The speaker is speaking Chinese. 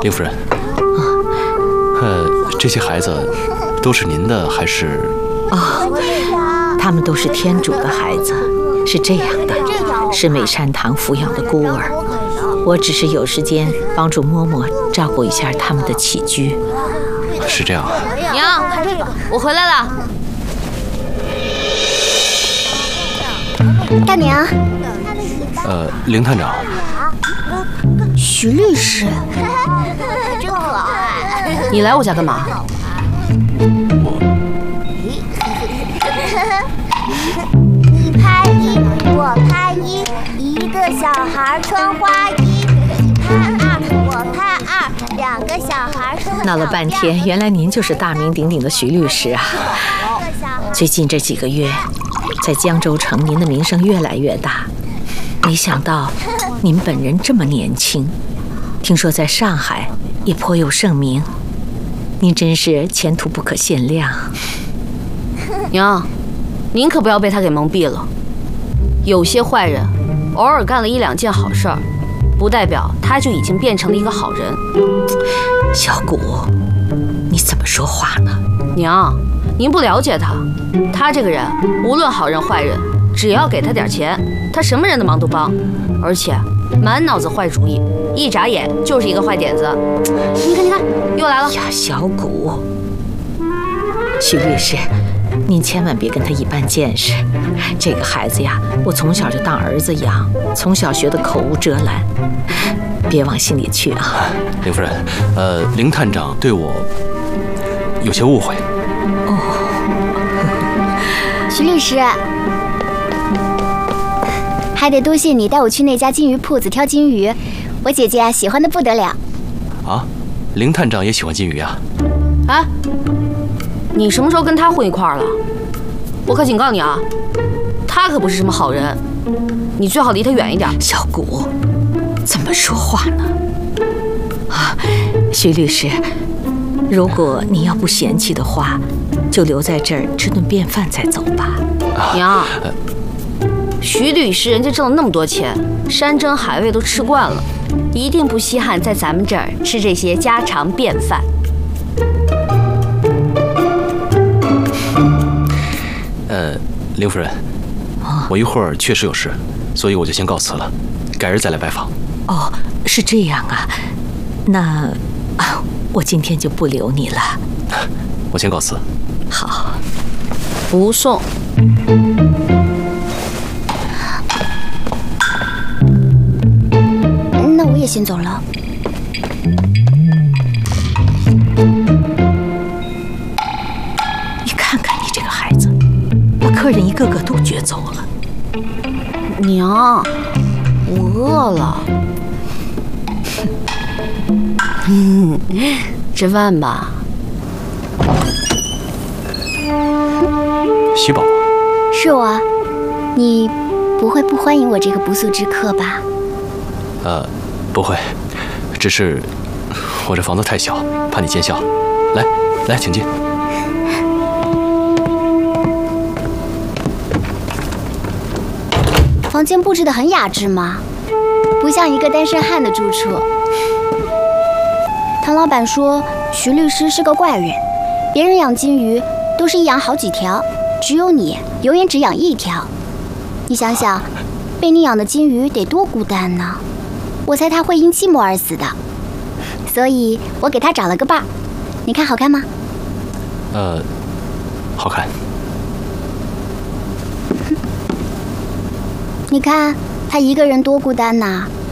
林夫人，这些孩子都是您的还是？ 哦，他们都是天主的孩子。是这样的，是美善堂抚养的孤儿，我只是有时间帮助嬷嬷照顾一下他们的起居。 是这样啊。 娘，我回来了。 大娘。 林探长。 徐律师。 真可爱。你来我家干嘛？ 你拍一，我拍一，一个小孩穿花衣。你拍二，我拍二，两个小孩穿。 闹了半天，原来您就是大名鼎鼎的徐律师啊！最近这几个月，在江州城您的名声越来越大，没想到您本人这么年轻，听说在上海也颇有盛名，您真是前途不可限量。 娘，您可不要被他给蒙蔽了。有些坏人偶尔干了一两件好事儿，不代表他就已经变成了一个好人。 小谷，你怎么说话呢？ 娘，您不了解他，他这个人无论好人坏人，只要给他点钱，他什么人的忙都帮，而且满脑子坏主意，一眨眼就是一个坏点子。你看，又来了呀，小谷，徐律师，您千万别跟他一般见识。这个孩子呀，我从小就当儿子养，从小学的口无遮拦，别往心里去啊。 林夫人，林探长对我有些误会。 哦， 徐律师，还得多谢你带我去那家金鱼铺子挑金鱼，我姐姐啊喜欢的不得了。 啊，林探长也喜欢金鱼啊？ 哎，你什么时候跟他混一块儿了？我可警告你啊，他可不是什么好人，你最好离他远一点。 小谷，怎么说话呢？啊，徐律师，如果你要不嫌弃的话，就留在这儿吃顿便饭再走吧。 娘，徐律师人家挣了那么多钱，山珍海味都吃惯了，一定不稀罕在咱们这儿吃这些家常便饭。 林夫人，我一会儿确实有事，所以我就先告辞了，改日再来拜访。 哦，是这样啊，那我今天就不留你了。 我先告辞。 好， 不送。 那我也先走了。 你看看你这个孩子，把客人一个个都撅走了。 娘，我饿了。吃饭吧。 喜宝， 是我啊，你不会不欢迎我这个不速之客吧？ 不会，只是我这房子太小，怕你见笑。来，请进。 房间布置得很雅致嘛，不像一个单身汉的住处。唐老板说徐律师是个怪人，别人养金鱼都是一养好几条，只有你永远只养一条。你想想，被你养的金鱼得多孤单呢。我猜他会因寂寞而死的，所以我给他找了个伴儿。你看好看吗？ 好看。 你看他一个人多孤单呐。